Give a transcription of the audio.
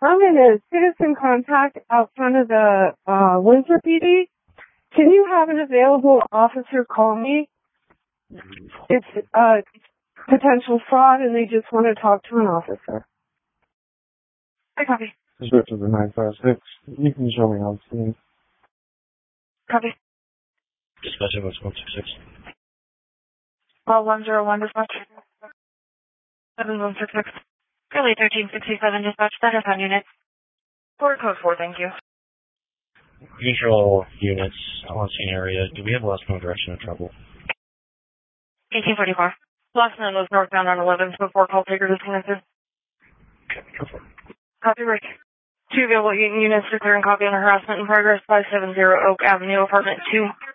I'm in a citizen contact out front of the Windsor PD. Can you have an available officer call me? It's potential fraud, and they just want to talk to an officer. I copy. This is the 956. You can show me how it's seen. Copy. Dispatch was 166. 101 dispatch. 7166. Early 1367 dispatch. Status on units. Port code 4, thank you. Usual units on scene area. Do we have last known direction of travel? 1844. Last known was northbound on 11 before call taker disconnected. Okay, go for it. Copy, Rick. 2 available units declaring copy on harassment in progress, 570 Oak Avenue, apartment 2.